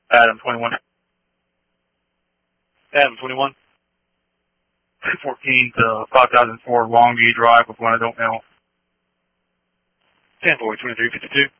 Adam 21. Adam 21. 14 to 5004 Longview Drive with one I don't know. 10 boy 2352.